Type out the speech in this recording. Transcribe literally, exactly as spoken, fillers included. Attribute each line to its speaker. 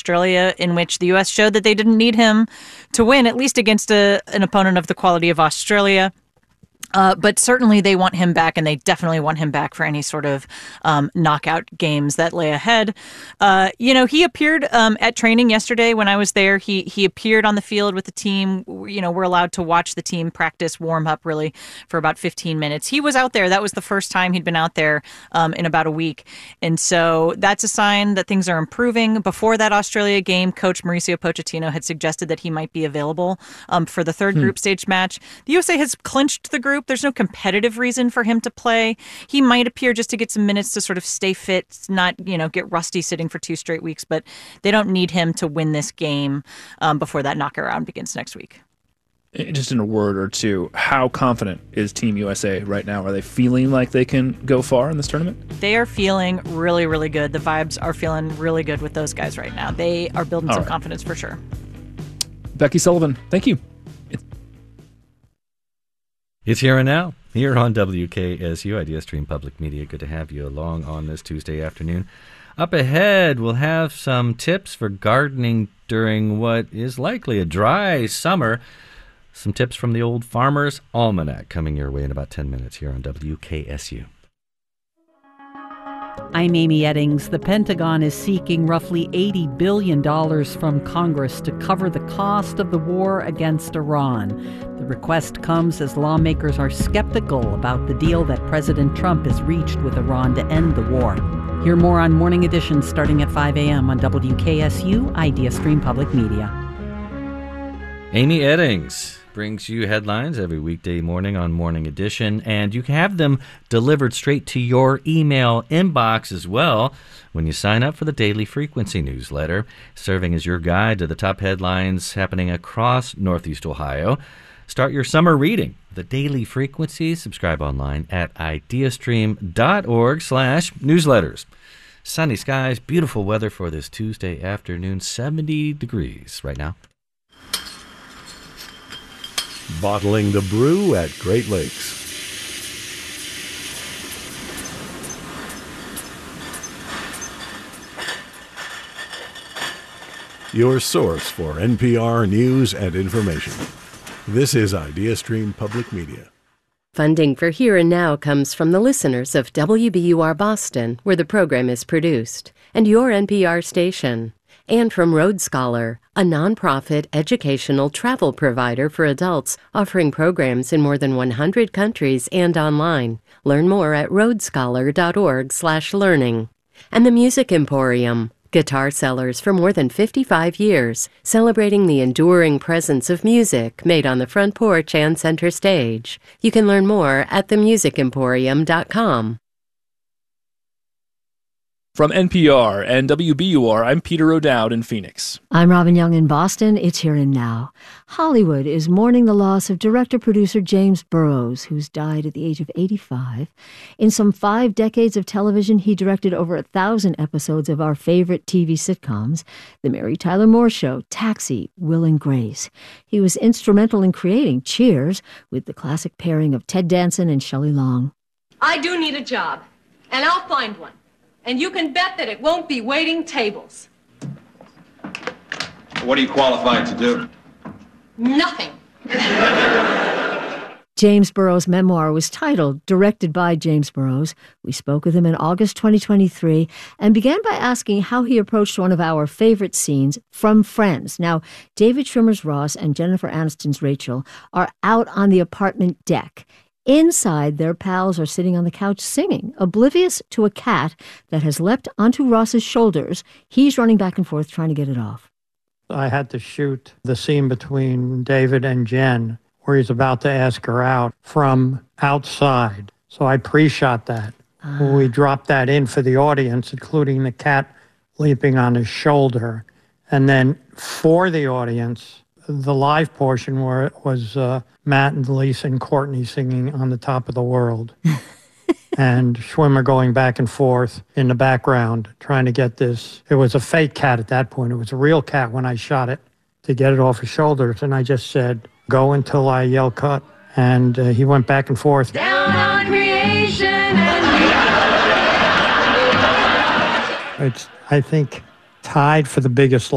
Speaker 1: Australia, in which the U S showed that they didn't need him to win, at least against a, an opponent of the quality of Australia. Uh, but certainly they want him back, and they definitely want him back for any sort of um, knockout games that lay ahead. Uh, you know, he appeared um, at training yesterday when I was there. He he appeared on the field with the team. You know, we're allowed to watch the team practice, warm up really for about fifteen minutes. He was out there. That was the first time he'd been out there um, in about a week. And so that's a sign that things are improving. Before that Australia game, Coach Mauricio Pochettino had suggested that he might be available um, for the third hmm. group stage match. The U S A has clinched the group. There's no competitive reason for him to play. He might appear just to get some minutes to sort of stay fit, not, you know, get rusty sitting for two straight weeks, but they don't need him to win this game um, before that knockout round begins next week.
Speaker 2: Just in a word or two, how confident is Team U S A right now? Are they feeling like they can go far in this tournament?
Speaker 1: They are feeling really, really good. The vibes are feeling really good with those guys right now. They are building All some right. confidence for sure.
Speaker 2: Becky Sullivan, thank you.
Speaker 3: It's Here and Now, here on W K S U, Idea Stream Public Media. Good to have you along on this Tuesday afternoon. Up ahead, we'll have some tips for gardening during what is likely a dry summer. Some tips from the Old Farmer's Almanac coming your way in about ten minutes here on W K S U.
Speaker 4: I'm Amy Eddings. The Pentagon is seeking roughly eighty billion dollars from Congress to cover the cost of the war against Iran. The request comes as lawmakers are skeptical about the deal that President Trump has reached with Iran to end the war. Hear more on Morning Edition starting at five a.m. on W K S U, Idea Stream Public Media.
Speaker 3: Amy Eddings brings you headlines every weekday morning on Morning Edition, and you can have them delivered straight to your email inbox as well when you sign up for the Daily Frequency newsletter, serving as your guide to the top headlines happening across Northeast Ohio. Start your summer reading the Daily Frequency. Subscribe online at ideastream.org slash newsletters. Sunny skies, beautiful weather for this Tuesday afternoon, seventy degrees right now.
Speaker 5: Bottling the brew at Great Lakes. Your source for N P R news and information. This is IdeaStream Public Media.
Speaker 6: Funding for Here and Now comes from the listeners of W B U R Boston, where the program is produced, and your N P R station. And from Road Scholar, a nonprofit educational travel provider for adults offering programs in more than one hundred countries and online. Learn more at roadscholar.org slash learning. And the Music Emporium, guitar sellers for more than fifty-five years, celebrating the enduring presence of music made on the front porch and center stage. You can learn more at the music emporium dot com.
Speaker 2: From N P R and W B U R, I'm Peter O'Dowd in Phoenix.
Speaker 7: I'm Robin Young in Boston. It's Here and Now. Hollywood is mourning the loss of director-producer James Burrows, who's died at the age of eighty-five. In some five decades of television, he directed over a thousand episodes of our favorite T V sitcoms, The Mary Tyler Moore Show, Taxi, Will and Grace. He was instrumental in creating Cheers, with the classic pairing of Ted Danson and Shelley Long.
Speaker 8: I do need a job, and I'll find one. And you can bet that it won't be waiting tables.
Speaker 9: What are you qualified to do?
Speaker 8: Nothing.
Speaker 7: James Burrows' memoir was titled, directed by James Burrows. We spoke with him in August twenty twenty-three and began by asking how he approached one of our favorite scenes from Friends. Now, David Schwimmer's Ross and Jennifer Aniston's Rachel are out on the apartment deck. Inside, their pals are sitting on the couch singing, oblivious to a cat that has leapt onto Ross's shoulders. He's running back and forth trying to get it off.
Speaker 10: I had to shoot the scene between David and Jen where he's about to ask her out from outside. So I pre-shot that. Uh. We dropped that in for the audience, including the cat leaping on his shoulder. And then for the audience, the live portion where it was uh, Matt and Lisa and Courtney singing On the Top of the World. And Schwimmer going back and forth in the background trying to get this. It was a fake cat at that point. It was a real cat when I shot it to get it off his shoulders. And I just said, go until I yell cut. And uh, he went back and forth.
Speaker 8: Down on creation and
Speaker 10: It's, I think, tied for the biggest